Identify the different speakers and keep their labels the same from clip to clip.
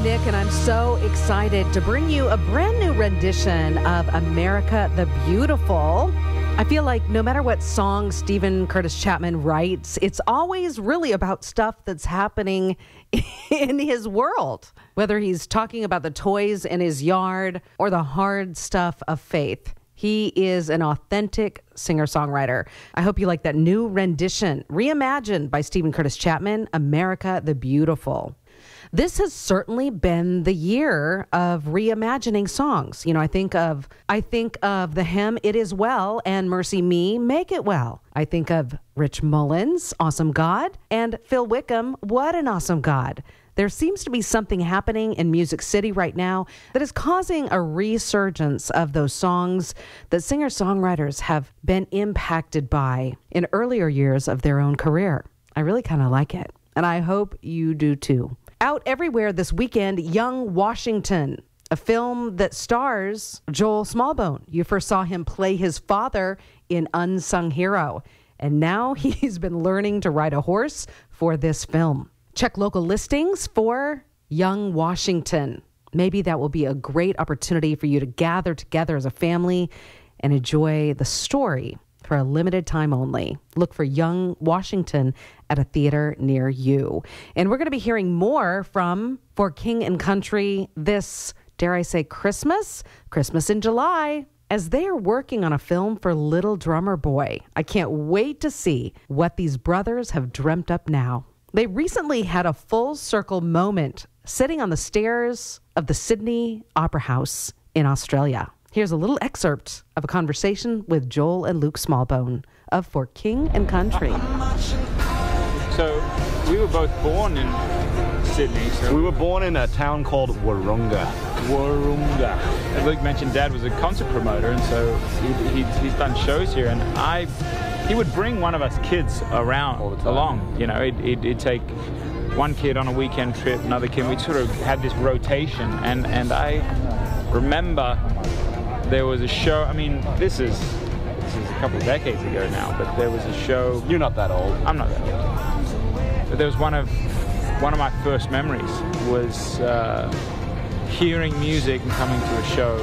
Speaker 1: Nick, and I'm so excited to bring you a brand new rendition of America the Beautiful. I feel like no matter what song Stephen Curtis Chapman writes, it's always really about stuff that's happening in his world. Whether he's talking about the toys in his yard or the hard stuff of faith. He is an authentic singer-songwriter. I hope you like that new rendition, reimagined by Stephen Curtis Chapman, America the Beautiful. This has certainly been the year of reimagining songs. You know, I think of the hymn "It Is Well" and "Mercy Me, Make It Well." I think of Rich Mullins' "Awesome God" and Phil Wickham, "What an Awesome God." There seems to be something happening in Music City right now that is causing a resurgence of those songs that singer-songwriters have been impacted by in earlier years of their own career. I really kind of like it, and I hope you do too. Out everywhere this weekend, Young Washington, a film that stars Joel Smallbone. You first saw him play his father in Unsung Hero, and now he's been learning to ride a horse for this film. Check local listings for Young Washington. Maybe that will be a great opportunity for you to gather together as a family and enjoy the story for a limited time only. Look for Young Washington at a theater near you. And we're going to be hearing more from For King and Country this, dare I say, Christmas in July, as they are working on a film for Little Drummer Boy. I can't wait to see what these brothers have dreamt up now. They recently had a full circle moment sitting on the stairs of the Sydney Opera House in Australia. Here's a little excerpt of a conversation with Joel and Luke Smallbone of For King and Country.
Speaker 2: So we were both born in Sydney. So
Speaker 3: we were born in a town called Wahroonga.
Speaker 2: As Luke mentioned, Dad was a concert promoter, and so he's done shows here. And he would bring one of us kids around along. You know, he'd take one kid on a weekend trip, another kid. We sort of had this rotation, and I remember there was a show. I mean, this is a couple of decades ago now, but there was a show.
Speaker 3: You're not that old.
Speaker 2: I'm not that old. But there was one of my first memories was hearing music and coming to a show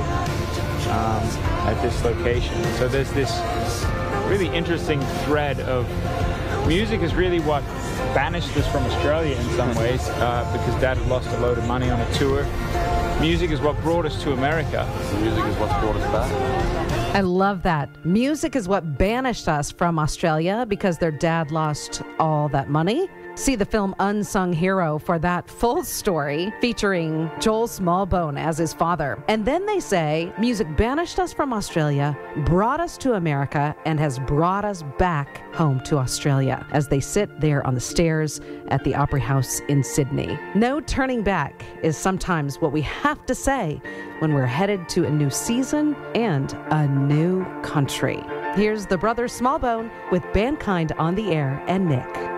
Speaker 2: at this location. So there's this really interesting thread of music is really what banished us from Australia in some ways, because Dad had lost a load of money on a tour. Music is what brought us to America.
Speaker 3: Music is what's brought us back.
Speaker 1: I love that. Music is what banished us from Australia because their dad lost all that money. See the film Unsung Hero for that full story featuring Joel Smallbone as his father. And then they say music banished us from Australia, brought us to America, and has brought us back home to Australia as they sit there on the stairs at the Opera House in Sydney. No turning back is sometimes what we have to say when we're headed to a new season and a new country. Here's the brothers Smallbone with Bandkind on the Air and Nick.